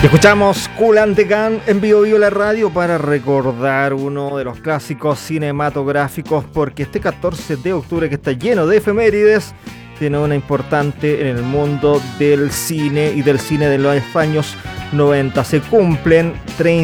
Escuchamos Kool and the Gang en Bio Bio la radio para recordar uno de los clásicos cinematográficos, porque este 14 de octubre, que está lleno de efemérides, tiene una importante en el mundo del cine y del cine de los años 90. Se cumplen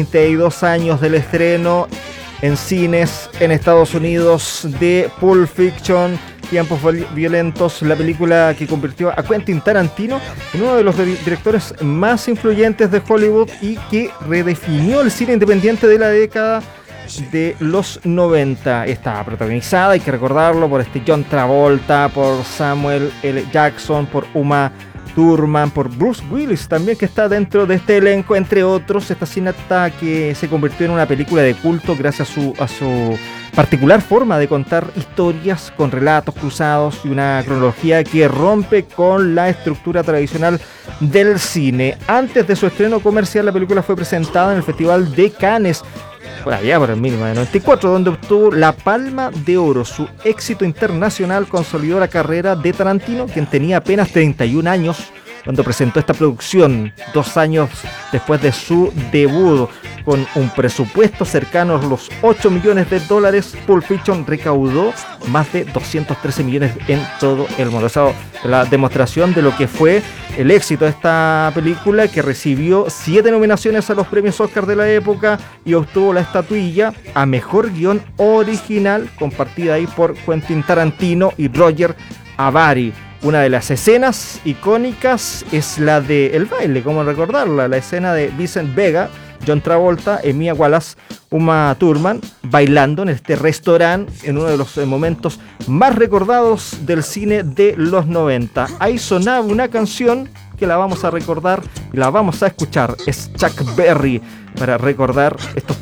32 años del estreno en cines en Estados Unidos de Pulp Fiction, Tiempos Violentos, la película que convirtió a Quentin Tarantino en uno de los directores más influyentes de Hollywood y que redefinió el cine independiente de la década de los 90. Está protagonizada, hay que recordarlo, por John Travolta, por Samuel L. Jackson, por Uma Thurman, por Bruce Willis también, que está dentro de este elenco, entre otros. Esta cinta que se convirtió en una película de culto gracias a su particular forma de contar historias con relatos cruzados y una cronología que rompe con la estructura tradicional del cine. Antes de su estreno comercial, la película fue presentada en el Festival de Cannes, por allá por el 1994, donde obtuvo la Palma de Oro. Su éxito internacional consolidó la carrera de Tarantino, quien tenía apenas 31 años cuando presentó esta producción, 2 años después de su debut. Con un presupuesto cercano a los $8 millones, Pulp Fiction recaudó más de 213 millones en todo el mundo. Esa es la demostración de lo que fue el éxito de esta película, que recibió 7 nominaciones a los premios Oscar de la época y obtuvo la estatuilla a Mejor Guión Original, compartida ahí por Quentin Tarantino y Roger Avary. Una de las escenas icónicas es la del baile, como recordarla, la escena de Vincent Vega, John Travolta, Mia Wallace, Uma Thurman bailando en este restaurante en uno de los momentos más recordados del cine de los 90. Ahí sonaba una canción que la vamos a recordar y la vamos a escuchar. Es Chuck Berry, para recordar estos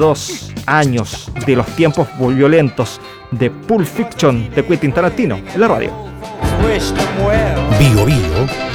32 años de los tiempos violentos de Pulp Fiction de Quentin Tarantino en la radio. Bio Bio